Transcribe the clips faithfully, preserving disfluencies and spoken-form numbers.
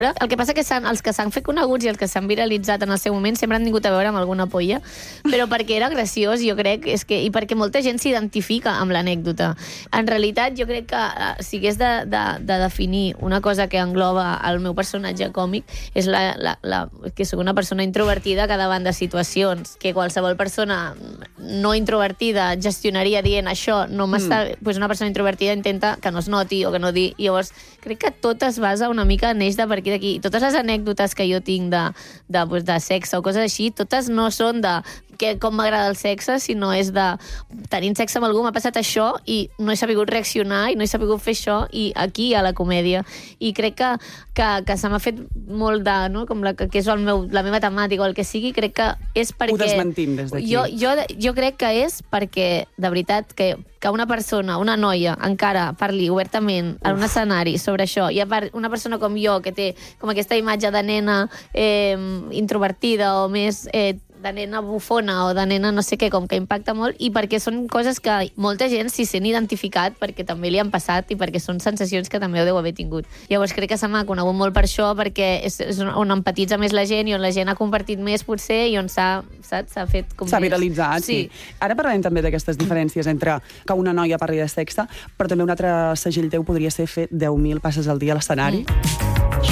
El que passa que els que s'han fet coneguts i els que s'han viralitzat en el seu moment sempre han tingut a veure amb alguna polla, però perquè era graciós, jo crec, és que, i perquè molta gent s'identifica amb l'anècdota. En realitat, jo crec que si hagués de, de, de definir una cosa que engloba el meu personatge còmic és la, la, la, que soc una persona introvertida que davant de situacions que qualsevol persona no introvertida gestionaria dient això, no m'està... Mm. Pues una persona introvertida intenta que no es noti o que no digui. I llavors, crec que tot es basa una mica en eix de per aquí d'aquí. Totes les anècdotes que jo tinc de, de, pues, de sexe o coses així, totes no són de que, com m'agrada el sexe, sinó és de tenint sexe amb algú, m'ha passat això i no he sabut reaccionar i no he sabut fer això, i aquí hi ha la comèdia. I crec que, que, que se m'ha fet molt de... No? Com la, que és el meu, la meva temàtica o el que sigui, crec que és perquè... Ho desmentim des d'aquí. Jo, jo, jo crec que és perquè, de veritat, que que una persona, una noia, encara parli obertament en un escenari sobre això, i a part una persona com jo, que té com aquesta imatge de nena eh, introvertida o més eh, de nena bufona o de nena no sé què, com que impacta molt, i perquè són coses que molta gent s'hi sent identificat perquè també li han passat i perquè són sensacions que també ho deu haver tingut. Llavors crec que se m'ha conegut molt per això, perquè és, és on empatitza més la gent i on la gent ha compartit més, potser, i on s'ha, saps, s'ha fet com s'ha més... viralitzat, sí. sí. Ara parlarem també d'aquestes diferències entre que una noia parli de sexe, però també un altre segell teu podria ser fer deu mil passes al dia a l'escenari. Mm.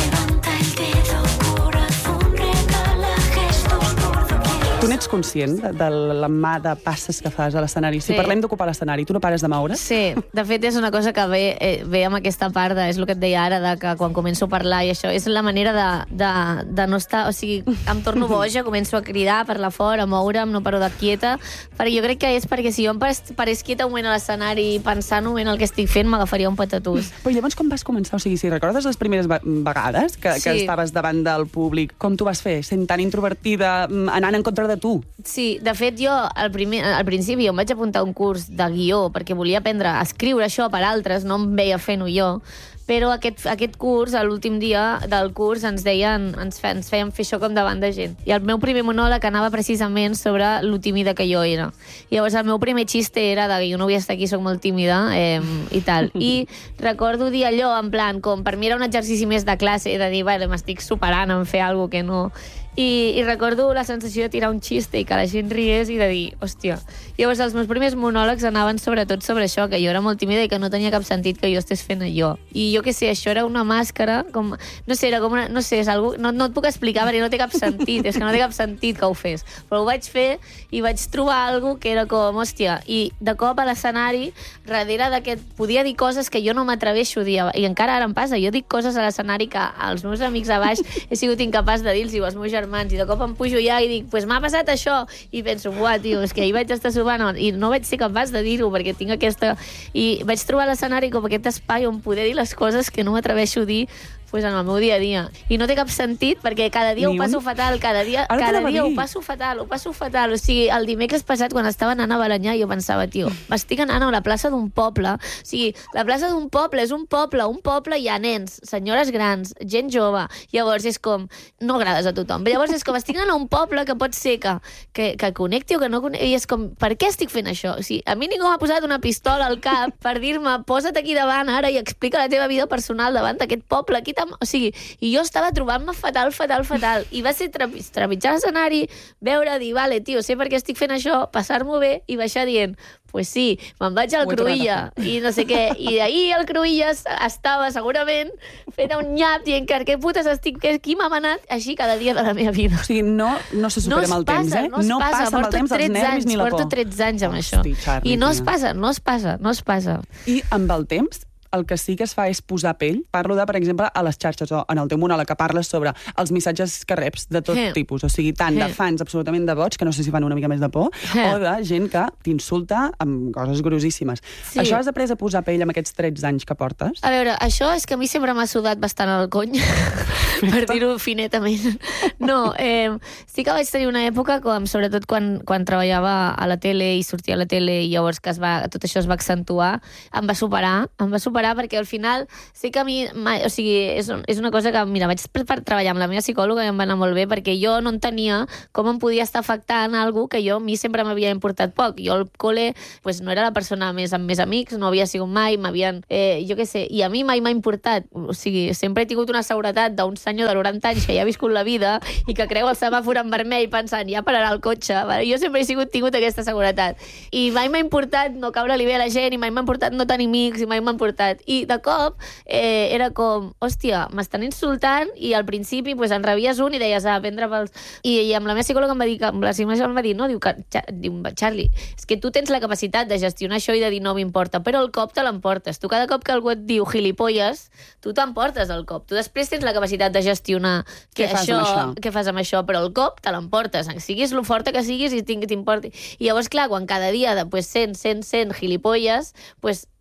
Tu n'ets conscient de, de la mà de passes que fas a l'escenari? Si sí. Parlem d'ocupar l'escenari, tu no pares de moure's? Sí, de fet és una cosa que ve, eh, ve amb aquesta part, de, és el que et deia ara, de que quan començo a parlar i això, és la manera de, de, de no estar... O sigui, em torno boja, començo a cridar, a parlar fort, a moure'm, no paro de quieta, perquè jo crec que és perquè si jo em parés quieta un moment a l'escenari i pensant un moment el que estic fent, m'agafaria un patatús. Però llavors com vas començar? O sigui, si recordes les primeres vegades que, sí. que estaves davant del públic, com t'ho vas fer? Sent tan introvertida, anant en contra de tu? Sí, de fet jo al, primer, al principi em vaig apuntar a un curs de guió perquè volia aprendre a escriure això per altres, no em veia fent-ho jo, però aquest, aquest curs, a l'últim dia del curs, ens deien, ens, fe, ens feien fer això com davant de gent. I el meu primer monòleg anava precisament sobre lo tímida que jo era. I llavors el meu primer xiste era de que jo no vull estar aquí, soc molt tímida, eh, i tal. I recordo dir allò, en plan, com per mi era un exercici més de classe, de dir, vale, m'estic superant en fer alguna que no... I, i recordo la sensació de tirar un xiste i que la gent riés i de dir, hòstia. Llavors els meus primers monòlegs anaven sobretot sobre això, que jo era molt tímida i que no tenia cap sentit que jo estés fent allò. I jo què sé, això era una màscara, com, no sé, era com una, no sé, és algú, no, no et puc explicar perquè no té cap sentit, és que no té cap sentit que ho fes. Però ho vaig fer i vaig trobar alguna que era com, hòstia, i de cop a l'escenari, darrere d'aquest, podia dir coses que jo no m'atreveixo a dir, i encara ara em passa, jo dic coses a l'escenari que als meus amics a baix he sigut incapaç de dir-los i als meus germans, i de cop em pujo ja i dic, pues m'ha passat això, i penso, uah, tio, és que ahir vaig estar sopant i no vaig ser capaç de dir-ho perquè tinc aquesta... I vaig trobar a l'escenari com aquest espai on poder dir les coses que no m'atreveixo a dir pues en el meu dia a dia. I no té cap sentit perquè cada dia Ni ho passo un... fatal, cada dia, cada dia ho passo fatal, ho passo fatal. O sigui, el dimecres passat, quan estava anant a Balanyà, jo pensava, tio, m'estic anant a la plaça d'un poble. O sigui, la plaça d'un poble és un poble, un poble hi ha nens, senyores grans, gent jove. Llavors és com, no agrades a tothom. Llavors és com, estic anant a un poble que pot ser que, que, que connecti o que no connecti. I és com, per què estic fent això? O sigui, a mi ningú m'ha posat una pistola al cap per dir-me, posa't aquí davant ara i explica la teva vida personal davant d'aquest poble. Aquí o sigui, i jo estava trobant-me fatal, fatal, fatal, i va ser trepitjar l'escenari, veure, dir, vale, tio, sé per què estic fent això, passar-m'ho bé i baixar dient, pues sí, me'n vaig al Cruïlla i no sé què, i d'ahir al Cruïlla estava segurament fent un nyap dient que què putes estic, qui m'ha manat, així cada dia de la meva vida. O sigui, no, no se supera amb el temps, eh? No es no passa, passa amb el temps els nervis ni la por. Porto tretze anys amb això. I no es passa, no es passa, no es passa. I amb el temps, el que sí que es fa és posar pell. Parlo de, per exemple, a les xarxes o en el teu monòleg que parles sobre els missatges que reps de tot He. tipus. O sigui, tant He. de fans absolutament de boig, que no sé si fan una mica més de por, He. o de gent que t'insulta amb coses grosíssimes. Sí. Això has après a posar pell amb aquests tretze anys que portes? A veure, això és que a mi sempre m'ha sudat bastant el cony, per dir-ho finetament. No, eh, sí que vaig tenir una època, com, sobretot quan, quan treballava a la tele i sortia a la tele i llavors que es va, tot això es va accentuar, em va superar, em va superar perquè al final sí que a mi, mai, o sigui, és, és una cosa que, mira, vaig per, per treballar amb la meva psicòloga i em va anar molt bé perquè jo no entenia com em podia estar afectant algú que jo a mi sempre m'havia importat poc. Jo al col·le pues, no era la persona més amb més amics, no havia sigut mai, m'havien, eh, jo què sé, i a mi mai m'ha importat. O sigui, sempre he tingut una seguretat d'un senyor de noranta anys que ja ha viscut la vida i que creu el semàfor en vermell pensant, ja pararà el cotxe. Jo sempre he sigut, tingut aquesta seguretat. I mai m'ha importat no caure-li bé a la gent, i mai m'ha importat no tenir amics, i mai m'ha importat. I de cop eh, era com, hòstia, m'estan insultant, i al principi pues, en rebies un i deies, ah, prendre pels... I, i amb la meva psicòloga em va dir, que, amb la psicòloga em va dir, no, diu, que, diu, Charlie, és que tu tens la capacitat de gestionar això i de dir no m'importa, però el cop te l'emportes. Tu cada cop que algú et diu gilipolles, tu t'emportes el cop. Tu després tens la capacitat de gestionar que què, això, fas això? què fas amb això, però el cop te l'emportes. Siguis lo forta que siguis i t'importi. I llavors, clar, quan cada dia de pues, cent, cent, cent gilipolles, pues,